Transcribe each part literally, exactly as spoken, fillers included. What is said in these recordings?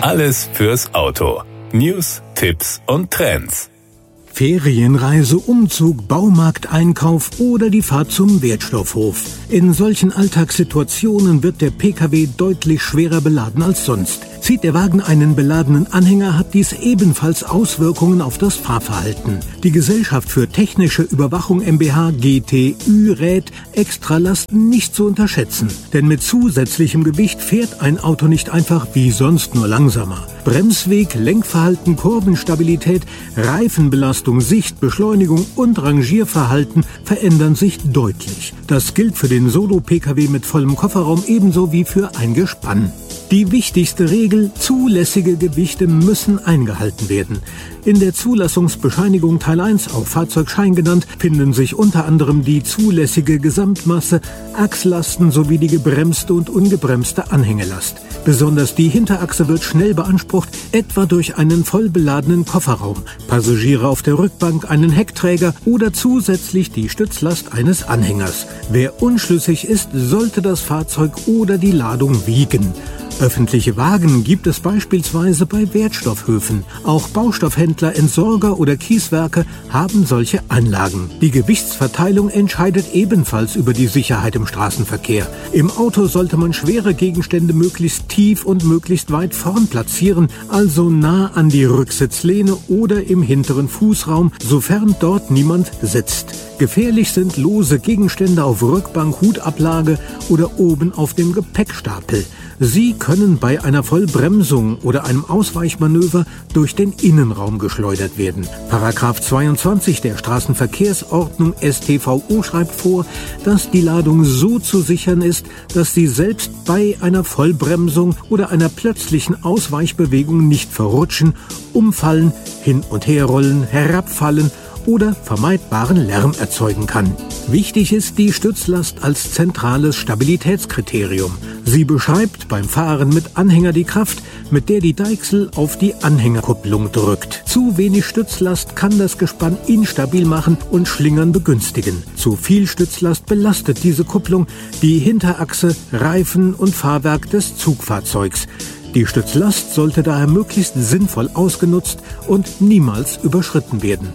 Alles fürs Auto. News, Tipps und Trends. Ferienreise, Umzug, Baumarkteinkauf oder die Fahrt zum Wertstoffhof. In solchen Alltagssituationen wird der Pkw deutlich schwerer beladen als sonst. Zieht der Wagen einen beladenen Anhänger, hat dies ebenfalls Auswirkungen auf das Fahrverhalten. Die Gesellschaft für technische Überwachung GmbH G T Ü rät, Extralasten nicht zu unterschätzen. Denn mit zusätzlichem Gewicht fährt ein Auto nicht einfach wie sonst nur langsamer. Bremsweg, Lenkverhalten, Kurvenstabilität, Reifenbelastung, Sicht, Beschleunigung und Rangierverhalten verändern sich deutlich. Das gilt für den Solo-Pkw mit vollem Kofferraum ebenso wie für ein Gespann. Die wichtigste Regel: zulässige Gewichte müssen eingehalten werden. In der Zulassungsbescheinigung Teil eins, auch Fahrzeugschein genannt, finden sich unter anderem die zulässige Gesamtmasse, Achslasten sowie die gebremste und ungebremste Anhängelast. Besonders die Hinterachse wird schnell beansprucht, etwa durch einen voll beladenen Kofferraum, Passagiere auf der Rückbank, einen Heckträger oder zusätzlich die Stützlast eines Anhängers. Wer unschlüssig ist, sollte das Fahrzeug oder die Ladung wiegen. Öffentliche Wagen gibt es beispielsweise bei Wertstoffhöfen. Auch Baustoffhändler, Entsorger oder Kieswerke haben solche Anlagen. Die Gewichtsverteilung entscheidet ebenfalls über die Sicherheit im Straßenverkehr. Im Auto sollte man schwere Gegenstände möglichst tief und möglichst weit vorn platzieren, also nah an die Rücksitzlehne oder im hinteren Fußraum, sofern dort niemand sitzt. Gefährlich sind lose Gegenstände auf Rückbank, Hutablage oder oben auf dem Gepäckstapel. Sie können bei einer Vollbremsung oder einem Ausweichmanöver durch den Innenraum geschleudert werden. Paragraph zweiundzwanzig der Straßenverkehrsordnung S t V O schreibt vor, dass die Ladung so zu sichern ist, dass sie selbst bei einer Vollbremsung oder einer plötzlichen Ausweichbewegung nicht verrutschen, umfallen, hin und her rollen, herabfallen oder vermeidbaren Lärm erzeugen kann. Wichtig ist die Stützlast als zentrales Stabilitätskriterium. Sie beschreibt beim Fahren mit Anhänger die Kraft, mit der die Deichsel auf die Anhängerkupplung drückt. Zu wenig Stützlast kann das Gespann instabil machen und Schlingern begünstigen. Zu viel Stützlast belastet diese Kupplung die Hinterachse, Reifen und Fahrwerk des Zugfahrzeugs. Die Stützlast sollte daher möglichst sinnvoll ausgenutzt und niemals überschritten werden.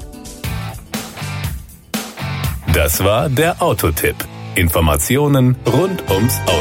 Das war der Autotipp. Informationen rund ums Auto.